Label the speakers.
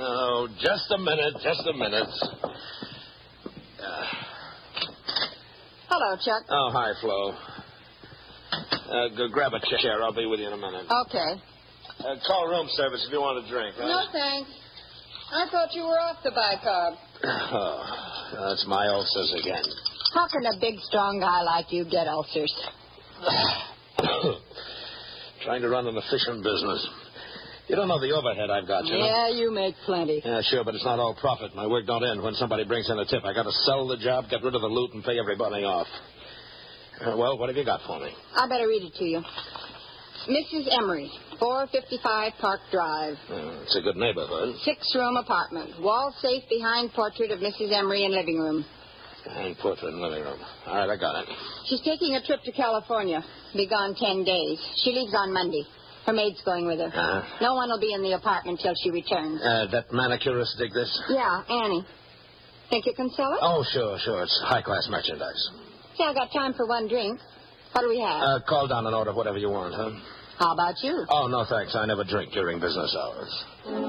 Speaker 1: Oh, just a minute.
Speaker 2: Hello, Chuck.
Speaker 1: Oh, hi, Flo. Go grab a chair. I'll be with you in a minute.
Speaker 2: Okay.
Speaker 1: Call room service if you want a drink. Huh?
Speaker 2: No, thanks. I thought you were off the bicarb.
Speaker 1: Oh, that's my ulcers again.
Speaker 2: How can a big, strong guy like you get ulcers?
Speaker 1: Trying to run an efficient business. You don't know the overhead I've got, you know?
Speaker 2: Yeah, you make plenty.
Speaker 1: Yeah, sure, but it's not all profit. My work don't end when somebody brings in a tip. I got to sell the job, get rid of the loot, and pay everybody off. Well, what have you got for me?
Speaker 2: I better read it to you. Mrs. Emery, 455 Park Drive.
Speaker 1: It's a good neighborhood.
Speaker 2: 6-room apartment. Wall safe behind portrait of Mrs. Emery in living room.
Speaker 1: Behind portrait in living room. All right, I got it.
Speaker 2: She's taking a trip to California. Be gone 10 days. She leaves on Monday. Her maid's going with her.
Speaker 1: Uh-huh.
Speaker 2: No one will be in the apartment till she returns.
Speaker 1: That manicurist dig this?
Speaker 2: Yeah, Annie. Think you can sell it?
Speaker 1: Oh, sure. It's high-class merchandise.
Speaker 2: Yeah, I got time for one drink. What do we have?
Speaker 1: Call down and order whatever you want, huh?
Speaker 2: How about you?
Speaker 1: Oh, no, thanks. I never drink during business hours.